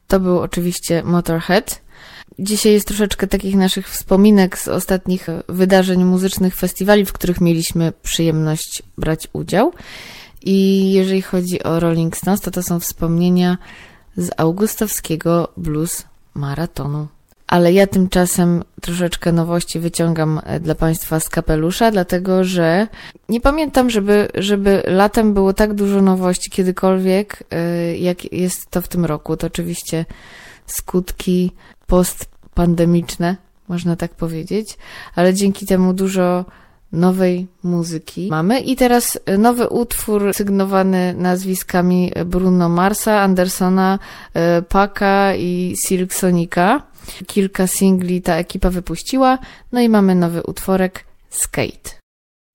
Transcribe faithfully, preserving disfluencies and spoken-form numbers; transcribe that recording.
To był oczywiście Motorhead. Dzisiaj jest troszeczkę takich naszych wspominek z ostatnich wydarzeń muzycznych, festiwali, w których mieliśmy przyjemność brać udział. I jeżeli chodzi o Rolling Stones, to to są wspomnienia z augustowskiego blues maratonu. Ale ja tymczasem troszeczkę nowości wyciągam dla Państwa z kapelusza, dlatego że nie pamiętam, żeby, żeby latem było tak dużo nowości kiedykolwiek, jak jest to w tym roku. To oczywiście skutki postpandemiczne, można tak powiedzieć, ale dzięki temu dużo nowej muzyki mamy. I teraz nowy utwór sygnowany nazwiskami Bruno Marsa, Andersona, Paka i Silk Sonika. Kilka singli ta ekipa wypuściła, no i mamy nowy utworek Skate.